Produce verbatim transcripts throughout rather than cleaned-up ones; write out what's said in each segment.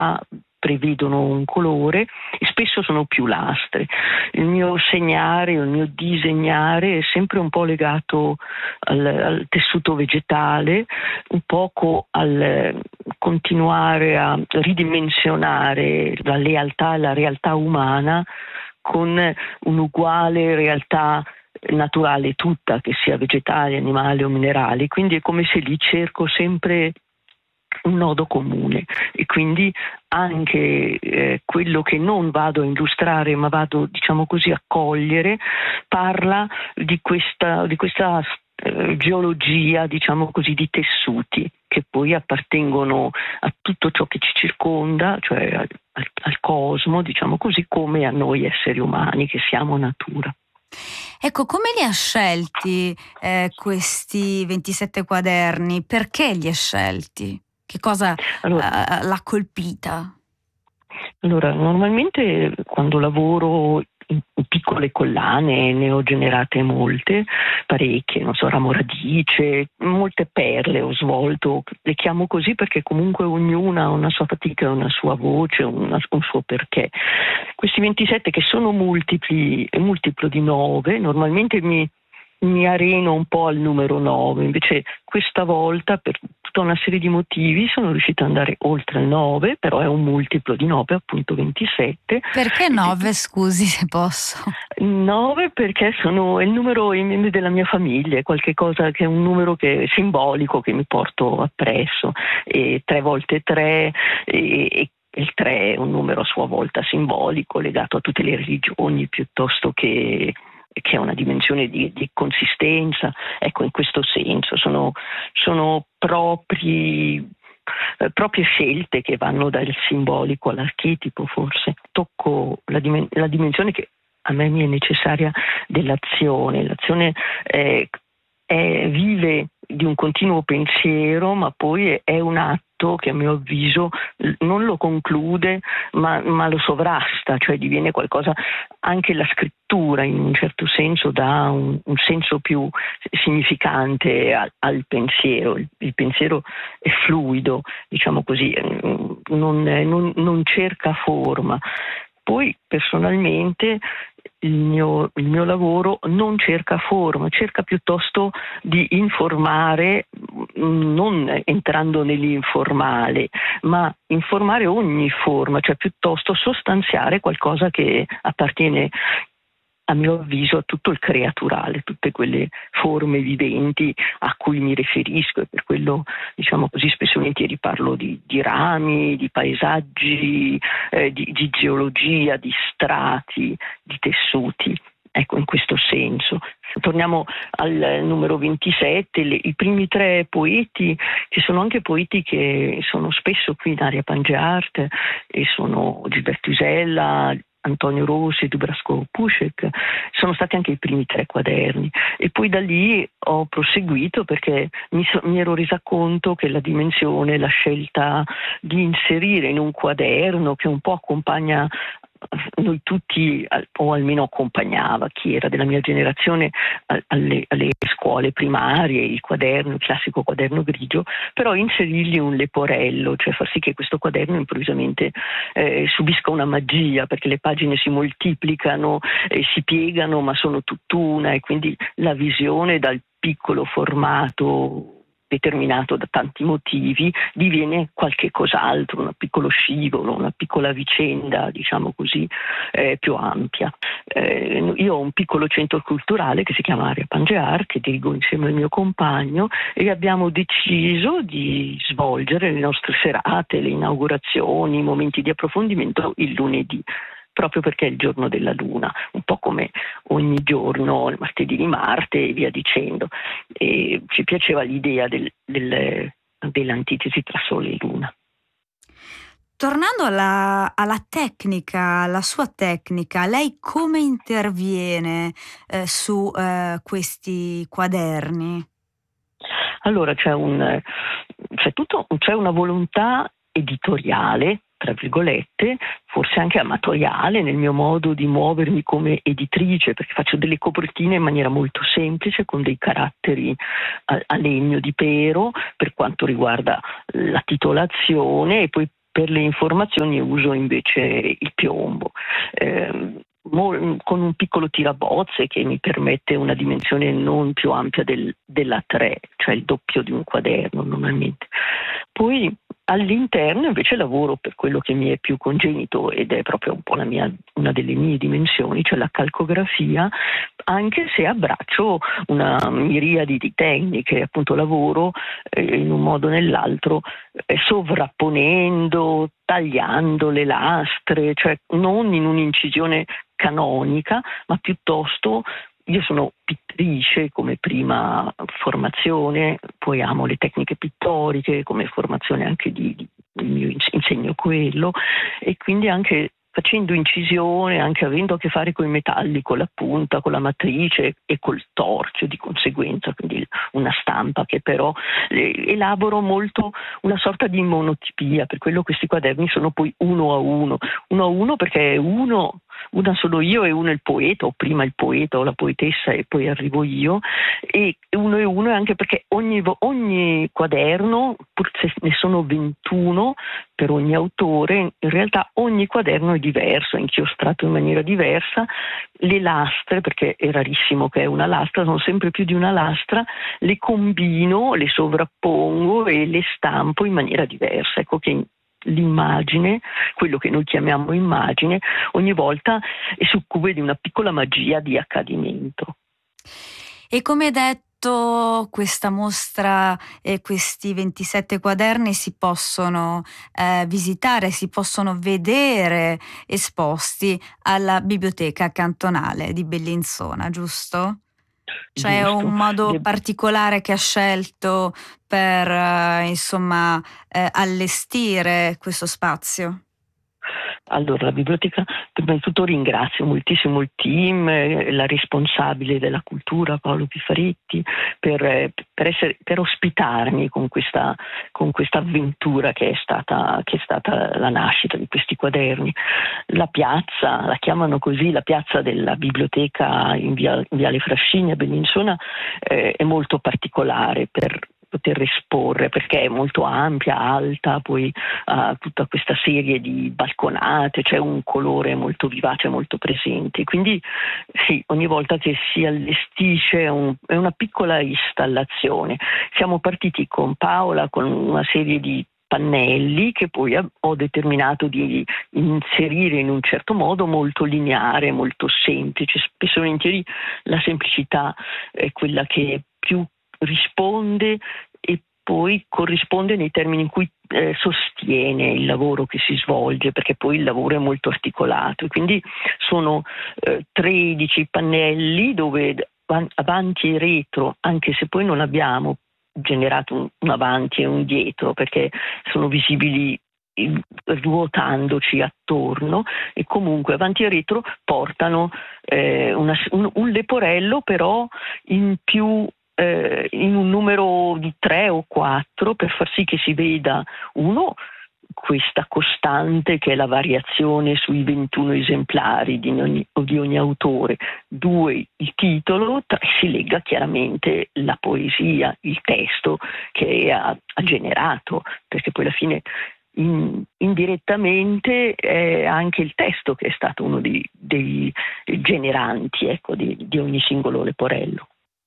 prevedono un colore e spesso sono più lastre. Il mio segnare, il mio disegnare è sempre un po' legato al, al tessuto vegetale, un poco al continuare a ridimensionare la lealtà e la realtà umana con un'uguale realtà naturale tutta, che sia vegetale, animale o minerale. Quindi è come se lì cerco sempre un nodo comune e quindi anche eh, quello che non vado a illustrare ma vado, diciamo così, a cogliere, parla di questa, di questa eh, geologia, diciamo così, di tessuti che poi appartengono a tutto ciò che ci circonda, cioè al, al, al cosmo, diciamo così, come a noi esseri umani che siamo natura. Ecco, come li ha scelti eh, questi ventisette quaderni? Perché li ha scelti? Che cosa allora, uh, l'ha colpita? Allora, normalmente quando lavoro in, in piccole collane ne ho generate molte, parecchie, non so, ramo radice, molte perle ho svolto, le chiamo così perché comunque ognuna ha una sua fatica, una sua voce, una, un suo perché. Questi ventisette che sono multipli, multiplo di nove, normalmente mi mi areno un po' al numero nove, invece questa volta per tutta una serie di motivi sono riuscita ad andare oltre il nove, però è un multiplo di nove, appunto ventisette. Perché nove, scusi se posso? nove perché sono è il numero i membri della mia famiglia, è qualche cosa che è un numero che è simbolico che mi porto appresso, e tre volte tre e, e il tre è un numero a sua volta simbolico legato a tutte le religioni piuttosto che che ha una dimensione di, di consistenza. Ecco, in questo senso sono, sono propri, eh, proprie scelte che vanno dal simbolico all'archetipo, forse. Tocco la, dimen- la dimensione che a me mi è necessaria dell'azione. L'azione è, è, vive di un continuo pensiero, ma poi è, è un atto che a mio avviso non lo conclude ma, ma lo sovrasta, cioè diviene qualcosa. Anche la scrittura in un certo senso dà un, un senso più significante al, al pensiero. Il, il pensiero è fluido, diciamo così, non, non, non cerca forma. Poi personalmente il mio, il mio lavoro non cerca forma, cerca piuttosto di informare, non entrando nell'informale, ma informare ogni forma, cioè piuttosto sostanziare qualcosa che appartiene, a mio avviso, a tutto il creaturale, tutte quelle forme viventi a cui mi riferisco, e per quello, diciamo così, spesso e volentieri parlo di, di rami, di paesaggi, eh, di, di geologia, di strati, di tessuti. Ecco, in questo senso. Torniamo al numero ventisette, le, i primi tre poeti, che sono anche poeti che sono spesso qui in area Pangeart, e sono Gilberto Isella, Antonio Rossi e Dubravko Pušek, sono stati anche i primi tre quaderni, e poi da lì ho proseguito perché mi, so, mi ero resa conto che la dimensione, la scelta di inserire in un quaderno che un po' accompagna noi tutti, o almeno accompagnava chi era della mia generazione alle, alle scuole primarie, il quaderno, il classico quaderno grigio, però inserirgli un leporello, cioè far sì che questo quaderno improvvisamente eh, subisca una magia, perché le pagine si moltiplicano e si piegano ma sono tutt'una, e quindi la visione dal piccolo formato determinato da tanti motivi diviene qualche cos'altro, un piccolo scivolo, una piccola vicenda, diciamo così, eh, più ampia. Eh, io ho un piccolo centro culturale che si chiama Area Pangeart, che dirigo insieme al mio compagno, e abbiamo deciso di svolgere le nostre serate, le inaugurazioni, i momenti di approfondimento il lunedì, proprio perché è il giorno della luna, un po' come ogni giorno, il martedì di Marte e via dicendo. E ci piaceva l'idea del, del, dell'antitesi tra Sole e Luna. Tornando alla, alla tecnica, alla sua tecnica, lei come interviene eh, su eh, questi quaderni? Allora c'è, un, c'è, tutto, c'è una volontà editoriale, tra virgolette, forse anche amatoriale nel mio modo di muovermi come editrice, perché faccio delle copertine in maniera molto semplice con dei caratteri a, a legno di pero per quanto riguarda la titolazione, e poi per le informazioni uso invece il piombo. Eh, con un piccolo tirabozze che mi permette una dimensione non più ampia del, della tre, cioè il doppio di un quaderno normalmente. Poi all'interno invece lavoro per quello che mi è più congenito ed è proprio un po' la mia, una delle mie dimensioni, cioè la calcografia, anche se abbraccio una miriade di tecniche, appunto lavoro eh, in un modo o nell'altro eh, sovrapponendo, tagliando le lastre, cioè non in un'incisione canonica, ma piuttosto io sono pittrice come prima formazione, poi amo le tecniche pittoriche come formazione anche di, di io insegno quello, e quindi anche facendo incisione, anche avendo a che fare con i metalli, con la punta, con la matrice e col torchio di conseguenza, quindi una stampa che però elaboro molto una sorta di monotipia, per quello questi quaderni sono poi uno a uno, uno a uno perché uno una sono io e uno è il poeta, o prima il poeta o la poetessa e poi arrivo io, e uno e uno è anche perché ogni, ogni quaderno, pur se ne sono ventuno per ogni autore, in realtà ogni quaderno è diverso, è inchiostrato in maniera diversa, le lastre, perché è rarissimo che è una lastra, sono sempre più di una lastra, le combino, le sovrappongo e le stampo in maniera diversa, ecco che l'immagine, quello che noi chiamiamo immagine, ogni volta è succube di una piccola magia di accadimento. E come detto, questa mostra e questi ventisette quaderni si possono eh, visitare, si possono vedere esposti alla biblioteca cantonale di Bellinzona, giusto? C'è Giusto. un modo De- particolare che ha scelto per eh, insomma eh, allestire questo spazio? Allora, la biblioteca, prima di tutto ringrazio moltissimo il team, eh, la responsabile della cultura Paolo Pifaretti per, eh, per, essere, per ospitarmi con questa, con questa avventura che è, stata, che è stata la nascita di questi quaderni. La piazza, la chiamano così, la piazza della biblioteca in, via, in Viale Frascini a Bellinzona, eh, è molto particolare per poter esporre perché è molto ampia, alta, poi ha tutta questa serie di balconate, c'è un colore molto vivace, molto presente, quindi sì, ogni volta che si allestisce è, un, è una piccola installazione. Siamo partiti con Paola con una serie di pannelli che poi ho determinato di inserire in un certo modo, molto lineare, molto semplice. Spesso e volentieri la semplicità è quella che più risponde e poi corrisponde nei termini in cui eh, sostiene il lavoro che si svolge, perché poi il lavoro è molto articolato e quindi sono eh, tredici pannelli dove avanti e retro, anche se poi non abbiamo generato un, un avanti e un dietro perché sono visibili ruotandoci attorno, e comunque avanti e retro portano eh, una, un, un leporello però in più eh, in un numero di tre o quattro per far sì che si veda uno questa costante che è la variazione sui ventuno esemplari di ogni, di ogni autore, due il titolo, tre si legga chiaramente la poesia, il testo che ha, ha generato, perché poi alla fine in, indirettamente è anche il testo che è stato uno dei, dei generanti, ecco, di, di ogni singolo leporello.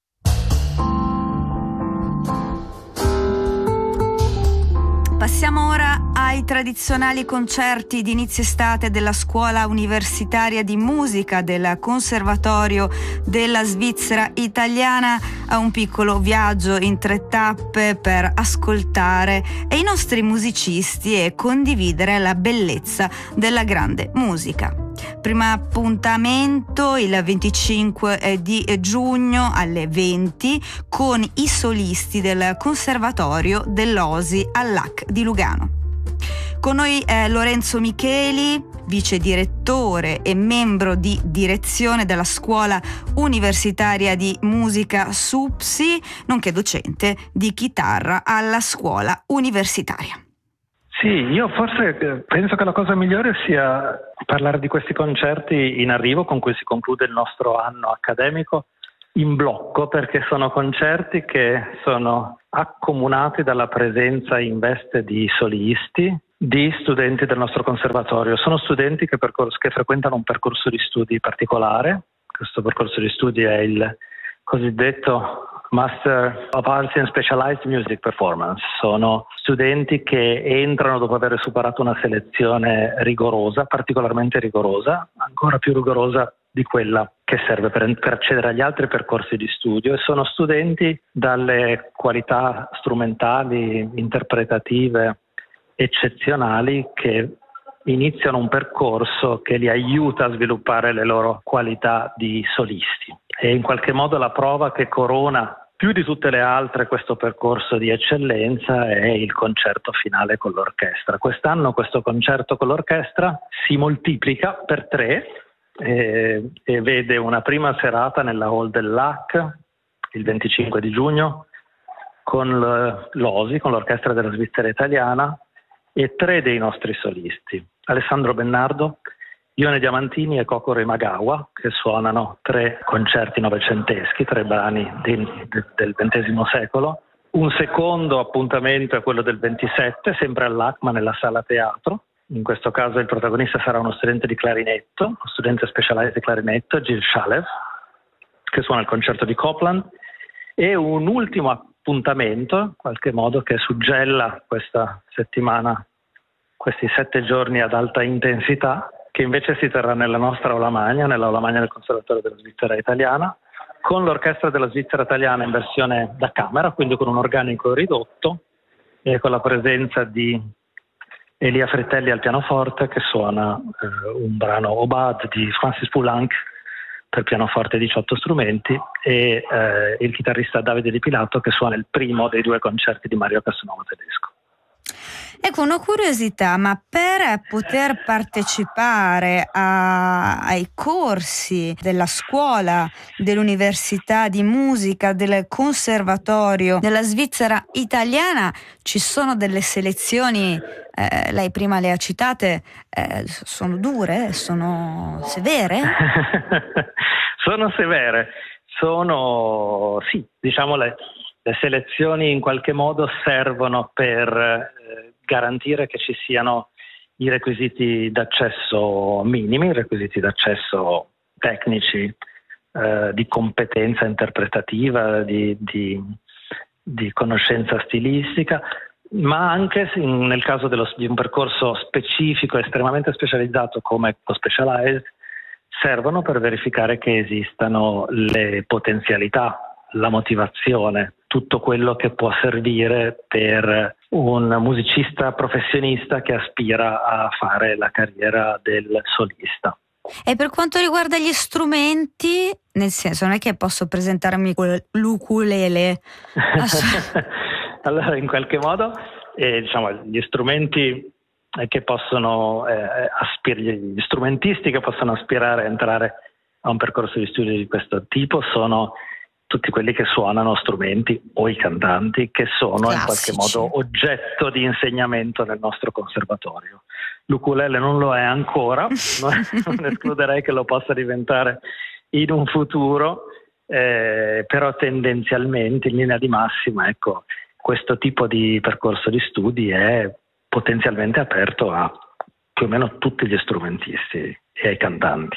Passiamo ora ai tradizionali concerti di inizio estate della Scuola Universitaria di Musica del Conservatorio della Svizzera Italiana, a un piccolo viaggio in tre tappe per ascoltare i nostri musicisti e condividere la bellezza della grande musica. Primo appuntamento il venticinque di giugno alle venti con i solisti del Conservatorio dell'O S I all'A C di Lugano. Con noi è Lorenzo Micheli, vice direttore e membro di direzione della Scuola Universitaria di Musica S U P S I, nonché docente di chitarra alla Scuola Universitaria. Sì, io forse penso che la cosa migliore sia parlare di questi concerti in arrivo con cui si conclude il nostro anno accademico, in blocco, perché sono concerti che sono accomunati dalla presenza in veste di solisti, di studenti del nostro conservatorio. Sono studenti che, percors- che frequentano un percorso di studi particolare. Questo percorso di studi è il cosiddetto Master of Arts in Specialized Music Performance. Sono studenti che entrano dopo aver superato una selezione rigorosa, particolarmente rigorosa, ancora più rigorosa di quella che serve per, per accedere agli altri percorsi di studio, e sono studenti dalle qualità strumentali, interpretative eccezionali, che iniziano un percorso che li aiuta a sviluppare le loro qualità di solisti. E in qualche modo la prova che corona più di tutte le altre questo percorso di eccellenza è il concerto finale con l'orchestra. Quest'anno questo concerto con l'orchestra si moltiplica per tre e, e vede una prima serata nella hall dell'A C il venticinque di giugno con l'O S I, con l'Orchestra della Svizzera Italiana, e tre dei nostri solisti: Alessandro Bennardo, Ione Diamantini e Kokoro Imagawa, che suonano tre concerti novecenteschi, tre brani di, de, del ventesimo secolo. Un secondo appuntamento è quello del ventisette, sempre all'A C, ma nella sala teatro. In questo caso il protagonista sarà uno studente di clarinetto, uno studente specialized di clarinetto, Gil Shalev, che suona il concerto di Copland. E un ultimo appuntamento, in qualche modo, che suggella questa settimana, questi sette giorni ad alta intensità, che invece si terrà nella nostra Aula Magna, nell'Aula Magna del Conservatorio della Svizzera Italiana, con l'Orchestra della Svizzera Italiana in versione da camera, quindi con un organico ridotto, e con la presenza di Elia Fritelli al pianoforte, che suona eh, un brano Obad di Francis Poulenc per pianoforte e diciotto strumenti, e eh, il chitarrista Davide Di Pilato, che suona il primo dei due concerti di Mario Casanova tedesco. Ecco, una curiosità, ma per poter partecipare a, ai corsi della scuola, dell'Università di Musica, del Conservatorio della Svizzera Italiana, ci sono delle selezioni, eh, lei prima le ha citate, eh, sono dure, sono severe? Sono severe, sono, sì, diciamo le, le selezioni in qualche modo servono per eh, garantire che ci siano i requisiti d'accesso minimi, i requisiti d'accesso tecnici, eh, di competenza interpretativa, di, di, di conoscenza stilistica, ma anche nel caso dello, di un percorso specifico, estremamente specializzato come lo Specialized, servono per verificare che esistano le potenzialità, la motivazione, tutto quello che può servire per un musicista professionista che aspira a fare la carriera del solista. E per quanto riguarda gli strumenti, nel senso, non è che posso presentarmi con l'ukulele. Allora, in qualche modo, eh, diciamo, gli strumenti che possono eh, aspirare, gli strumentisti che possono aspirare a entrare a un percorso di studio di questo tipo sono tutti quelli che suonano strumenti, o i cantanti che sono classici, in qualche modo oggetto di insegnamento nel nostro conservatorio. L'ukulele non lo è ancora, non escluderei che lo possa diventare in un futuro, eh, però tendenzialmente, in linea di massima, ecco, questo tipo di percorso di studi è potenzialmente aperto a più o meno tutti gli strumentisti e ai cantanti.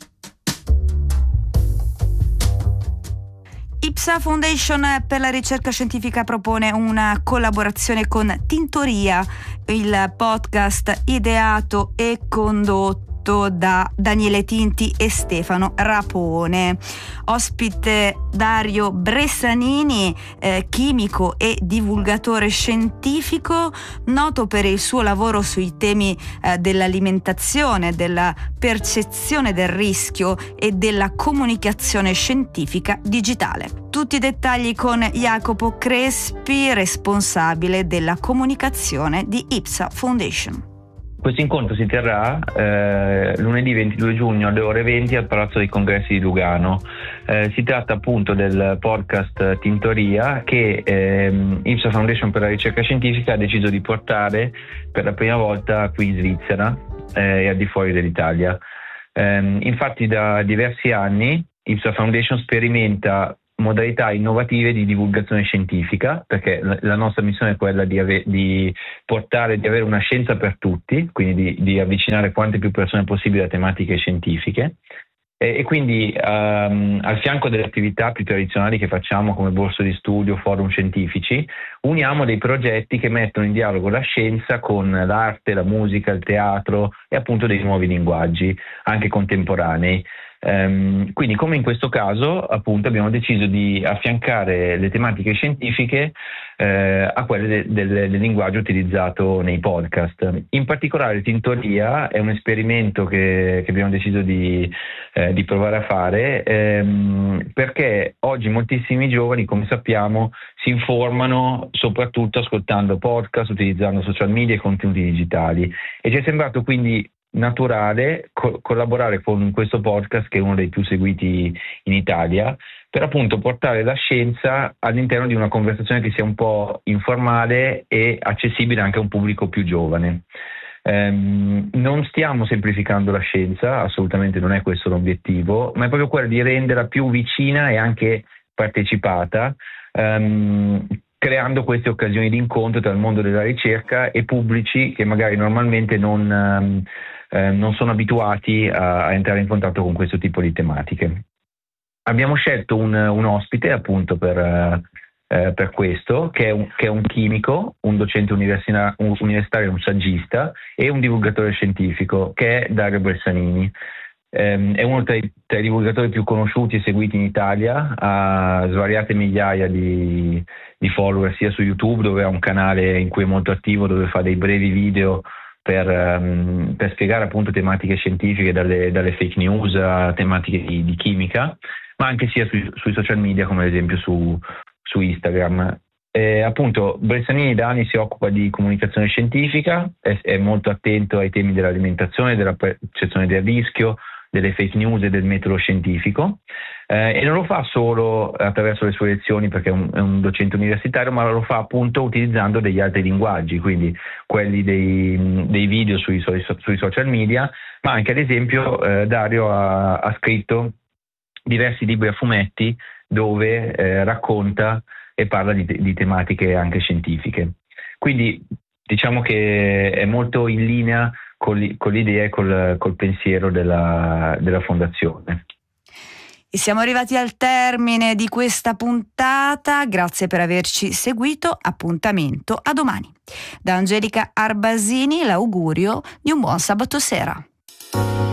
IPSA Foundation per la ricerca scientifica propone una collaborazione con Tintoria, il podcast ideato e condotto da Daniele Tinti e Stefano Rapone. Ospite Dario Bressanini, eh, chimico e divulgatore scientifico, noto per il suo lavoro sui temi eh, dell'alimentazione, della percezione del rischio e della comunicazione scientifica digitale. Tutti i dettagli con Jacopo Crespi, responsabile della comunicazione di IPSA Foundation. Questo incontro si terrà eh, lunedì ventidue giugno alle ore venti al Palazzo dei Congressi di Lugano. Eh, si tratta appunto del podcast Tintoria che eh, IPSA Foundation per la ricerca scientifica ha deciso di portare per la prima volta qui in Svizzera eh, e al di fuori dell'Italia. Eh, infatti da diversi anni Ipsa Foundation sperimenta modalità innovative di divulgazione scientifica, perché la nostra missione è quella di, ave- di portare, di avere una scienza per tutti, quindi di, di avvicinare quante più persone possibile a tematiche scientifiche. E quindi um, al fianco delle attività più tradizionali che facciamo come borse di studio, forum scientifici, uniamo dei progetti che mettono in dialogo la scienza con l'arte, la musica, il teatro e appunto dei nuovi linguaggi, anche contemporanei. Um, quindi come in questo caso appunto abbiamo deciso di affiancare le tematiche scientifiche eh, a quelle de- del, del linguaggio utilizzato nei podcast. In particolare Tintoria è un esperimento che, che abbiamo deciso di, eh, di provare a fare ehm, perché oggi moltissimi giovani, come sappiamo, si informano soprattutto ascoltando podcast, utilizzando social media e contenuti digitali, e ci è sembrato quindi naturale co- collaborare con questo podcast, che è uno dei più seguiti in Italia, per appunto portare la scienza all'interno di una conversazione che sia un po' informale e accessibile anche a un pubblico più giovane. Um, non stiamo semplificando la scienza, assolutamente non è questo l'obiettivo, ma è proprio quello di renderla più vicina e anche partecipata, um, creando queste occasioni di incontro tra il mondo della ricerca e pubblici che magari normalmente non, um, eh, non sono abituati a, a entrare in contatto con questo tipo di tematiche. Abbiamo scelto un, un ospite appunto per, eh, per questo, che è, un, che è un chimico, un docente universitario, un, universitario, un saggista e un divulgatore scientifico, che è Dario Bressanini. Eh, è uno tra i, tra i divulgatori più conosciuti e seguiti in Italia, ha svariate migliaia di, di follower sia su YouTube, dove ha un canale in cui è molto attivo, dove fa dei brevi video per, um, per spiegare appunto tematiche scientifiche, dalle, dalle fake news a tematiche di, di chimica, ma anche sia sui, sui social media, come ad esempio su, su Instagram. Eh, appunto Bressanini da anni si occupa di comunicazione scientifica, è, è molto attento ai temi dell'alimentazione, della percezione del rischio, delle fake news e del metodo scientifico, eh, e non lo fa solo attraverso le sue lezioni, perché è un, è un docente universitario, ma lo fa appunto utilizzando degli altri linguaggi, quindi quelli dei, dei video sui, sui social media, ma anche ad esempio eh, Dario ha, ha scritto diversi libri a fumetti dove eh, racconta e parla di, di tematiche anche scientifiche. Quindi diciamo che è molto in linea con, li, con l'idea e col, col pensiero della, della fondazione. E siamo arrivati al termine di questa puntata, grazie per averci seguito, appuntamento a domani. Da Angelica Arbasini l'augurio di un buon sabato sera.